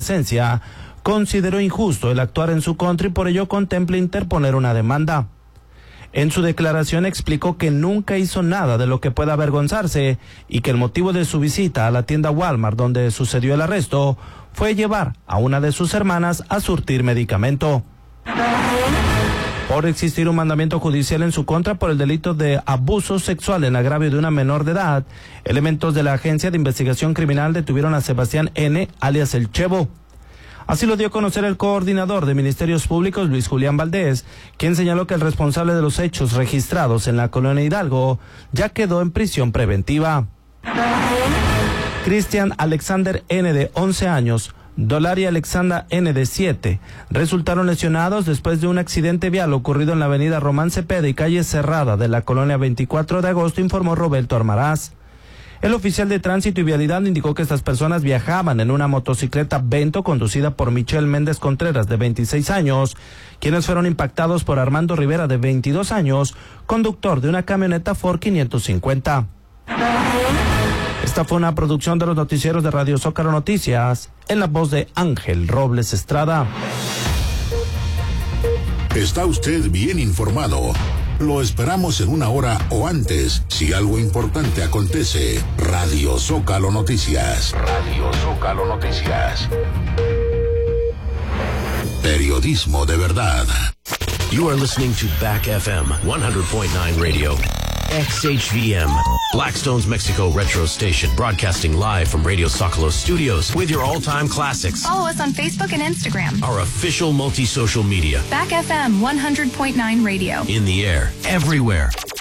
adolescencia, consideró injusto el actuar en su contra y por ello contempla interponer una demanda. En su declaración explicó que nunca hizo nada de lo que pueda avergonzarse y que el motivo de su visita a la tienda Walmart donde sucedió el arresto fue llevar a una de sus hermanas a surtir medicamento. Por existir un mandamiento judicial en su contra por el delito de abuso sexual en agravio de una menor de edad, elementos de la Agencia de Investigación Criminal detuvieron a Sebastián N., alias El Chevo. Así lo dio a conocer el coordinador de Ministerios Públicos, Luis Julián Valdés, quien señaló que el responsable de los hechos registrados en la colonia Hidalgo ya quedó en prisión preventiva. Cristian Alexander N., de 11 años, Dolari Alexandra N., de 7, resultaron lesionados después de un accidente vial ocurrido en la avenida Román Cepeda y calle Cerrada de la colonia 24 de agosto, informó Roberto Armaraz. El oficial de tránsito y vialidad indicó que estas personas viajaban en una motocicleta Vento conducida por Michelle Méndez Contreras, de 26 años, quienes fueron impactados por Armando Rivera, de 22 años, conductor de una camioneta Ford 550. Esta fue una producción de los noticieros de Radio Zócalo Noticias, en la voz de Ángel Robles Estrada. Está usted bien informado. Lo esperamos en una hora o antes, si algo importante acontece. Radio Zócalo Noticias. Radio Zócalo Noticias. Periodismo de verdad. You are listening to Back FM 100.9 Radio. XHVM, Blackstone's Mexico Retro Station, broadcasting live from Radio Zócalo Studios with your all-time classics. Follow us on Facebook and Instagram. Our official multi-social media. Back FM 100.9 Radio. In the air, everywhere.